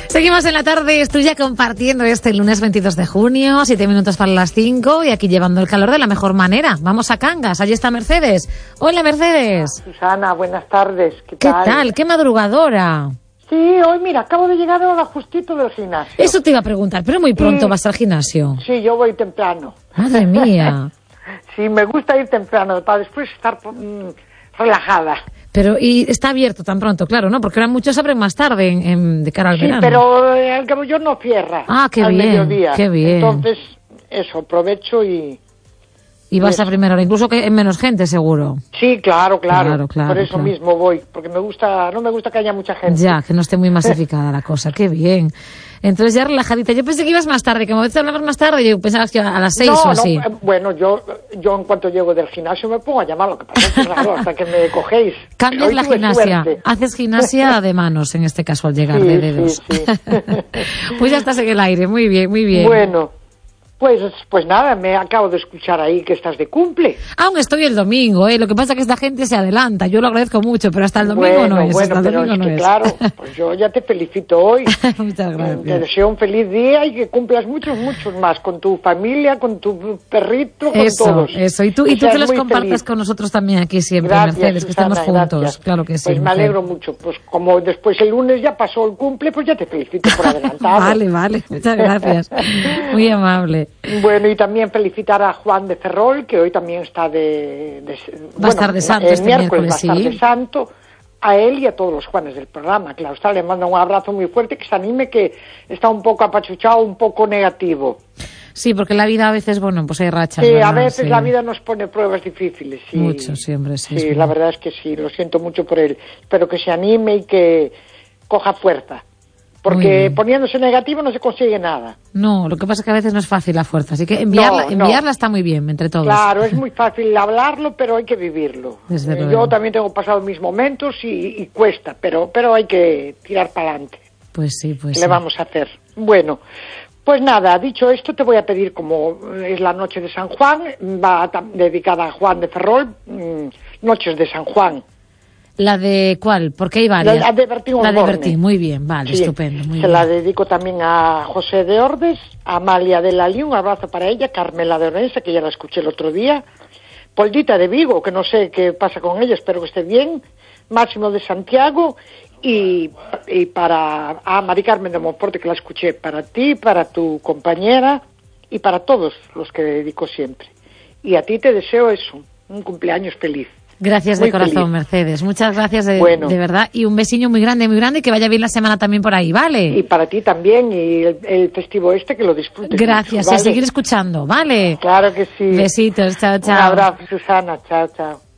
Seguimos en la tarde, estoy ya compartiendo este lunes 22 de junio, 7 minutos para las 5 y aquí llevando el calor de la mejor manera. Vamos a Cangas, allí está Mercedes. Hola Mercedes. Susana, buenas tardes. ¿Qué tal? ¿Qué madrugadora? Sí, hoy mira, acabo de llegar ahora justito del gimnasio. Eso te iba a preguntar, pero muy pronto vas al gimnasio. Sí, yo voy temprano. Madre mía. Sí, me gusta ir temprano para después estar relajada. Pero, y está abierto tan pronto, claro, ¿no? Porque ahora muchos abren más tarde de cara al verano. Sí, pero el Cabullón no cierra. Ah, qué al bien, mediodía. qué bien. Entonces, eso, aprovecho y... Y vas a primera hora, incluso que en menos gente, seguro. Sí, claro. Claro, Por eso mismo voy, porque no me gusta que haya mucha gente. Ya, que no esté muy masificada la cosa, qué bien. Entonces ya relajadita. Yo pensé que ibas más tarde, que como a veces hablabas más tarde, yo pensaba que a las 6 o así. No, bueno, yo en cuanto llego del gimnasio me pongo a llamar, lo que pasa es que claro, hasta que me cogéis. Cambias la gimnasia, haces gimnasia de manos, en este caso, al llegar de dedos. Sí. Pues ya estás en el aire, muy bien, muy bien. Bueno. Pues nada, me acabo de escuchar ahí que estás de cumple. Aún estoy el domingo, lo que pasa es que esta gente se adelanta, yo lo agradezco mucho, pero hasta el domingo no es. Bueno, pero es que claro, pues yo ya te felicito hoy. Muchas gracias. Te deseo un feliz día y que cumplas muchos más, con tu familia, con tu perrito, con todos. Eso, y tú que los compartas feliz con nosotros también aquí siempre, gracias, Mercedes, que Susana, estemos juntos, gracias. Claro que sí. Pues me alegro mucho, pues como después el lunes ya pasó el cumple, pues ya te felicito por adelantado. Vale, muchas gracias, muy amable. Bueno, y también felicitar a Juan de Ferrol, que hoy también está va a estar de santo este miércoles, va a estar de santo, a él y a todos los Juanes del programa. Claro está, le mando un abrazo muy fuerte, que se anime, que está un poco apachuchado, un poco negativo. Sí, porque la vida a veces, pues hay rachas. Sí, ¿verdad? a veces la vida nos pone pruebas difíciles. Sí. Mucho, siempre, sí. Sí, la verdad es que sí, lo siento mucho por él. Espero que se anime y que coja fuerza. Porque poniéndose negativo no se consigue nada. No, lo que pasa es que a veces no es fácil la fuerza, así que enviarla está muy bien, entre todos. Claro, es muy fácil hablarlo, pero hay que vivirlo. Yo también tengo pasado mis momentos y cuesta, pero hay que tirar para adelante. Pues sí. Le vamos a hacer. Bueno, pues nada, dicho esto, te voy a pedir, como es la noche de San Juan, va dedicada a Juan de Ferrol, Noches de San Juan. ¿La de cuál? Porque hay varias. La de Bertín Osborne. La de Bertín, muy bien, vale, sí, estupendo. Muy bien. La dedico también a José de Ordes, a Amalia de Lalí, un abrazo para ella, Carmela de Orense, que ya la escuché el otro día, Poldita de Vigo, que no sé qué pasa con ella, espero que esté bien, Máximo de Santiago y para Mari Carmen de Monforte, que la escuché, para ti, para tu compañera y para todos los que dedico siempre. Y a ti te deseo eso, un cumpleaños feliz. Gracias de corazón, feliz. Mercedes. Muchas gracias de verdad. Y un besiño muy grande, y que vaya bien la semana también por ahí, ¿vale? Y para ti también, y el festivo que lo disfrutes. Gracias, mucho, ¿vale? Y a seguir escuchando, ¿vale? Claro que sí. Besitos, chao. Un abrazo, Susana, chao.